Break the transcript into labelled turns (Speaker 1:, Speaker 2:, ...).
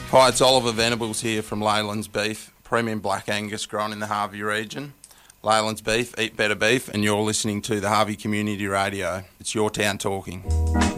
Speaker 1: Hi, it's Oliver Venables here from Leyland's Beef, premium black Angus grown in the Harvey region. Leyland's Beef, eat better beef, and you're listening to the Harvey Community Radio. It's your town talking.